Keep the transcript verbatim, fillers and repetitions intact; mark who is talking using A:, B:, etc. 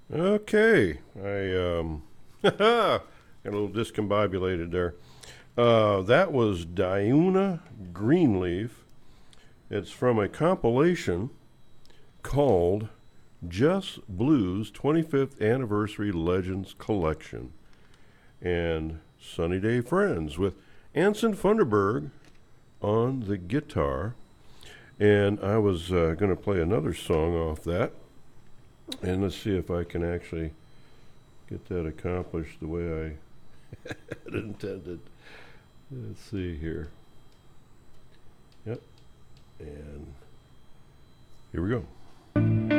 A: Okay, I um, got a little discombobulated there. Uh, that was Diuna Greenleaf. It's from a compilation called Just Blues twenty-fifth Anniversary Legends Collection. And Sunny Day Friends with Anson Funderburg on the guitar. And I was uh, going to play another song off that. And let's see if I can actually get that accomplished the way I had intended. Let's see here. Yep. And here we go.